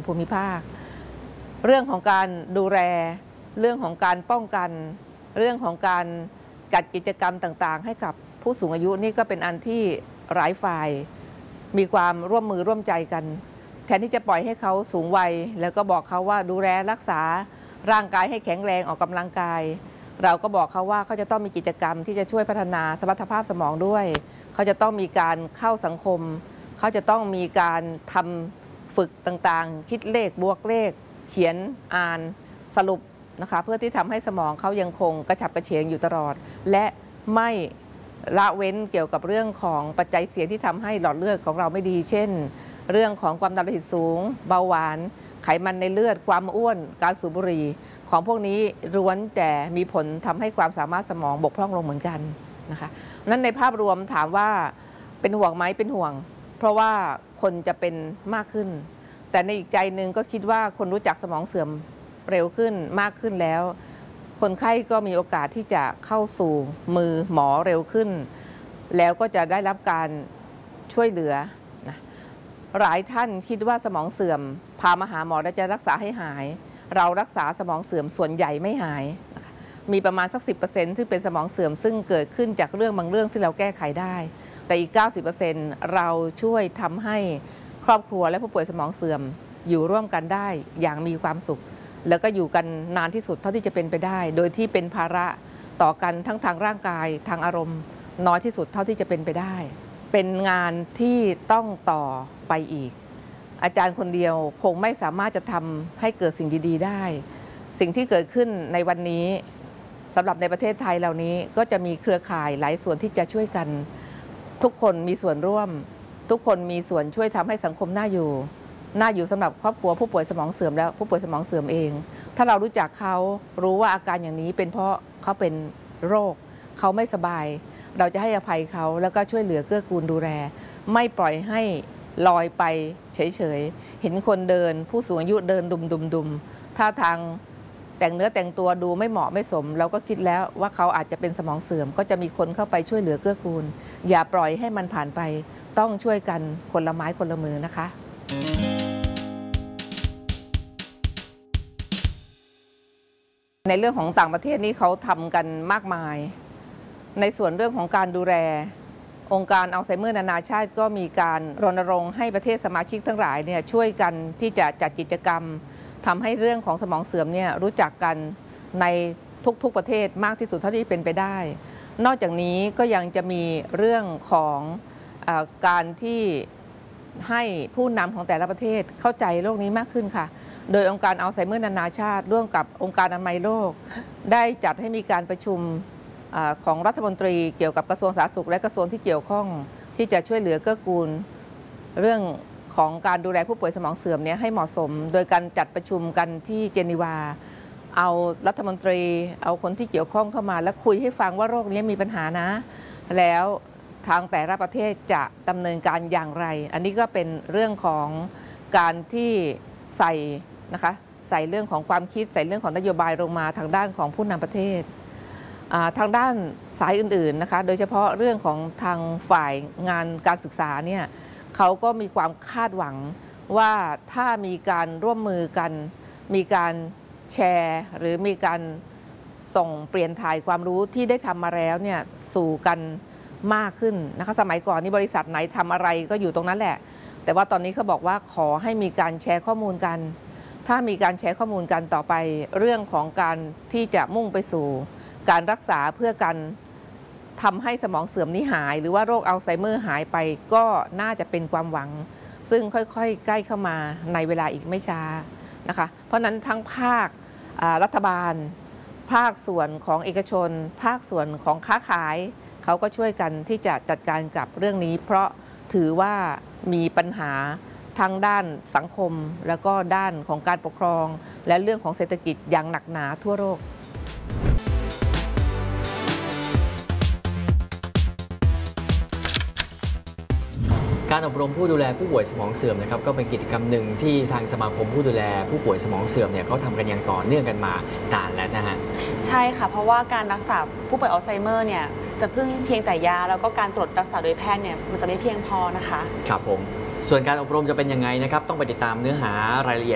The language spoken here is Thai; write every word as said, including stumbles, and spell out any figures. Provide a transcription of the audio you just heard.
ภูมิภาคเรื่องของการดูแลเรื่องของการป้องกันเรื่องของการจัดกิจกรรมต่างๆให้กับผู้สูงอายุนี่ก็เป็นอันที่หลายฝ่ายมีความร่วมมือร่วมใจกันแทนที่จะปล่อยให้เขาสูงวัยแล้วก็บอกเขาว่าดูแลรักษาร่างกายให้แข็งแรงออกกำลังกายเราก็บอกเขาว่าเขาจะต้องมีกิจกรรมที่จะช่วยพัฒนาสมรรถภาพสมองด้วยเขาจะต้องมีการเข้าสังคมเขาจะต้องมีการทำฝึกต่างๆคิดเลขบวกเลขเขียนอ่านสรุปนะคะเพื่อที่ทำให้สมองเขายังคงกระฉับกระเฉงอยู่ตลอดและไม่ละเว้นเกี่ยวกับเรื่องของปัจจัยเสี่ยงที่ทำให้หลอดเลือดของเราไม่ดีเช่นเรื่องของความดันโลหิตสูงเบาหวานไขมันในเลือดความอ้วนการสูบบุหรี่ของพวกนี้ล้วนแต่มีผลทำให้ความสามารถสมองบกพร่องลงเหมือนกันนะคะนั้นในภาพรวมถามว่าเป็นห่วงไหมเป็นห่วงเพราะว่าคนจะเป็นมากขึ้นแต่ในอีกใจหนึ่งก็คิดว่าคนรู้จักสมองเสื่อมเร็วขึ้นมากขึ้นแล้วคนไข้ก็มีโอกาสที่จะเข้าสู่มือหมอเร็วขึ้นแล้วก็จะได้รับการช่วยเหลือนะหลายท่านคิดว่าสมองเสื่อมพามาหาหมอแล้วจะรักษาให้หายเรารักษาสมองเสื่อมส่วนใหญ่ไม่หายนะคะมีประมาณสัก สิบเปอร์เซ็นต์ ซึ่งเป็นสมองเสื่อมซึ่งเกิดขึ้นจากเรื่องบางเรื่องที่เราแก้ไขได้แต่อีก เก้าสิบเปอร์เซ็นต์ เราช่วยทำให้ครอบครัวและผู้ป่วยสมองเสื่อมอยู่ร่วมกันได้อย่างมีความสุขแล้วก็อยู่กันนานที่สุดเท่าที่จะเป็นไปได้โดยที่เป็นภาระต่อกันทั้งทางร่างกายทางอารมณ์น้อยที่สุดเท่าที่จะเป็นไปได้เป็นงานที่ต้องต่อไปอีกอาจารย์คนเดียวคงไม่สามารถจะทำให้เกิดสิ่งดีๆได้สิ่งที่เกิดขึ้นในวันนี้สำหรับในประเทศไทยเหล่านี้ก็จะมีเครือข่ายหลายส่วนที่จะช่วยกันทุกคนมีส่วนร่วมทุกคนมีส่วนช่วยทำให้สังคมน่าอยู่น่าอยู่สำหรับครอบครัวผู้ป่วยสมองเสื่อมและผู้ป่วยสมองเสื่อมเองถ้าเรารู้จักเขารู้ว่าอาการอย่างนี้เป็นเพราะเขาเป็นโรคเขาไม่สบายเราจะให้อภัยเขาแล้วก็ช่วยเหลือเกื้อกูลดูแลไม่ปล่อยให้ลอยไปเฉยๆเห็นคนเดินผู้สูงอายุเดินดุมๆๆท่าทางแต่งเนื้อแต่งตัวดูไม่เหมาะไม่สมเราก็คิดแล้วว่าเขาอาจจะเป็นสมองเสื่อมก็จะมีคนเข้าไปช่วยเหลือเกื้อกูลอย่าปล่อยให้มันผ่านไปต้องช่วยกันคนละไม้คนละมือนะคะในเรื่องของต่างประเทศนี้เขาทำกันมากมายในส่วนเรื่องของการดูแลองค์การอัลไซเมอร์นานาชาติก็มีการรณรงค์ให้ประเทศสมาชิกทั้งหลายเนี่ยช่วยกันที่จะจัดกิจกรรมทำให้เรื่องของสมองเสื่อมเนี่ยรู้จักกันในทุกๆประเทศมากที่สุดเท่าที่เป็นไปได้นอกจากนี้ก็ยังจะมีเรื่องของเอ่อการที่ให้ผู้นำของแต่ละประเทศเข้าใจโรคนี้มากขึ้นค่ะโดยองค์การอัลไซเมอร์นานาชาติร่วมกับองค์การอนามัยโลกได้จัดให้มีการประชุมของรัฐมนตรีเกี่ยวกับกระทรวงสาธารณสุขและกระทรวงที่เกี่ยวข้องที่จะช่วยเหลือเกื้อกูลเรื่องของการดูแลผู้ป่วยสมองเสื่อมเนี่ยให้เหมาะสมโดยการจัดประชุมกันที่เจนีวาเอารัฐมนตรีเอาคนที่เกี่ยวข้องเข้ามาแล้วคุยให้ฟังว่าโรคนี้มีปัญหานะแล้วทางแต่ละประเทศจะดำเนินการอย่างไรอันนี้ก็เป็นเรื่องของการที่ใส่นะคะใส่เรื่องของความคิดใส่เรื่องของนโยบายลงมาทางด้านของผู้นำประเทศทางด้านสายอื่นๆนะคะโดยเฉพาะเรื่องของทางฝ่ายงานการศึกษาเนี่ยเขาก็มีความคาดหวังว่าถ้ามีการร่วมมือกันมีการแชร์หรือมีการส่งเปลี่ยนถ่ายความรู้ที่ได้ทำมาแล้วเนี่ยสู่กันมากขึ้นนะคะสมัยก่อนนี่บริษัทไหนทำอะไรก็อยู่ตรงนั้นแหละแต่ว่าตอนนี้เขาบอกว่าขอให้มีการแชร์ข้อมูลกันถ้ามีการแชร์ข้อมูลกันต่อไปเรื่องของการที่จะมุ่งไปสู่การรักษาเพื่อการทำให้สมองเสื่อมนี้หายหรือว่าโรคอัลไซเมอร์หายไปก็น่าจะเป็นความหวังซึ่งค่อยๆใกล้เข้ามาในเวลาอีกไม่ช้านะคะเพราะนั้นทั้งภาครัฐบาลภาคส่วนของเอกชนภาคส่วนของค้าขายเขาก็ช่วยกันที่จะจัดการกับเรื่องนี้เพราะถือว่ามีปัญหาทั้งด้านสังคมแล้วก็ด้านของการปกครองและเรื่องของเศรษฐกิจอย่างหนักหนาทั่วโลกการอบรมผู้ดูแลผู้ป่วยสมองเสื่อมนะครับก็เป็นกิจกรรมหนึ่งที่ทางสมาคมผู้ดูแลผู้ป่วยสมองเสื่อมเนี่ยเขาทำกันอย่างต่อเนื่องกันมานานแล้วนะฮะใช่ค่ะเพราะว่าการรักษาผู้ป่วยอัลไซเมอร์เนี่ยจะพึ่งเพียงแต่ยาแล้วก็การตรวจรักษาโดยแพทย์เนี่ยมันจะไม่เพียงพอนะคะครับผมส่วนการอบรมจะเป็นยังไงนะครับต้องไปติดตามเนื้อหารายละเอียด